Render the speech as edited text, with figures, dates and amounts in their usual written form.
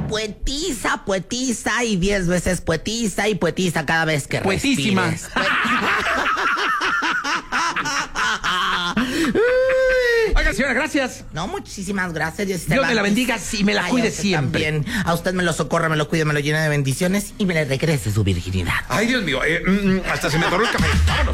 poetisa, poetisa y 10 veces poetisa y poetisa cada vez que Poetísima. respires. Oiga, señora, gracias. No, muchísimas gracias. Dios me la bendiga y me la Ay, cuide a usted siempre. También. A usted me lo socorra, me lo cuide, me lo llene de bendiciones y me le regrese su virginidad. Ay, Dios mío, hasta se me atoró el café. Vámonos.